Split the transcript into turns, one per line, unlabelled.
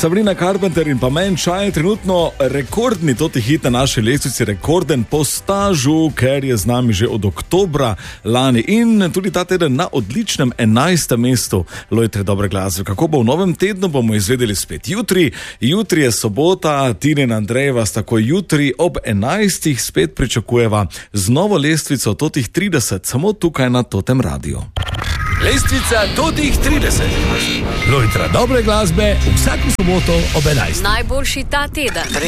Sabrina Carpenter in pa Men Čaj je trenutno rekordni toti hit na naši lestvici, rekorden po stažu, ker je z nami že od oktobra lani in tudi ta teden na odličnem 11. mestu lojtre dobre glasbe. Kako bo v novem tednu, bomo izvedeli spet jutri. Jutri je sobota, Tine in Andrej vas tako jutri ob 11. spet pričakujeva z novo lestvico totih 30, samo tukaj na Totem Radiu.
Lestvica totih 30. Lojtra dobre glasbe vsako soboto ob 11.
Najboljši ta teden.